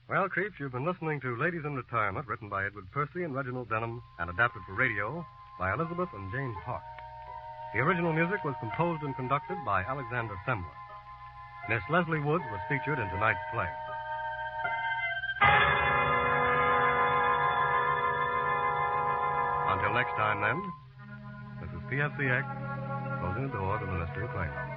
Well, Creeps, you've been listening to Ladies in Retirement, written by Edward Percy and Reginald Denham, and adapted for radio by Elizabeth and James Hart. The original music was composed and conducted by Alexander Semler. Miss Leslie Woods was featured in tonight's play. Until next time, then, this is PFCX, closing the door to the Mystery Playhouse.